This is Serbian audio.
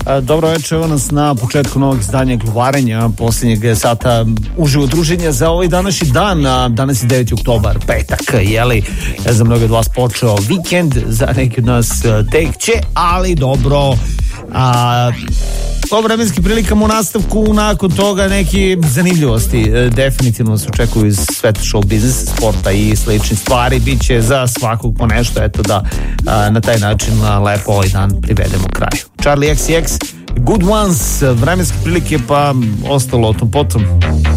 Dobro večer, evo nas na početku novog izdanja Gluvarenja, posljednjeg sata uživo druženja za ovaj današnji dan. Danas je 9. oktobar, petak, jeli, za mnogo od vas počeo vikend, za neki od nas tek će, ali dobro. O vremenskim prilikama u nastavku, nakon toga neki zanimljivosti definitivno se očekuju iz sveta show business, sporta i sličnih stvari. Biće za svakog po nešto, eto da na taj način lepo ovaj dan privedemo kraju. Charlie XCX, Good Ones, vremenske prilike pa ostalo o tom potom.